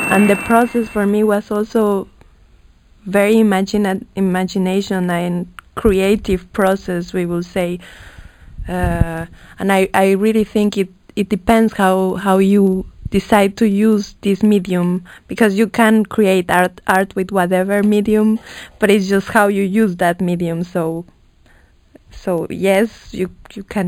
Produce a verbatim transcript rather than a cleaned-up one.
and the process for me was also very imagina- imagination and creative process, we will say. Uh, and I, I really think it, it depends how, how you decide to use this medium, because you can create art art with whatever medium, but it's just how you use that medium. So so yes, you you can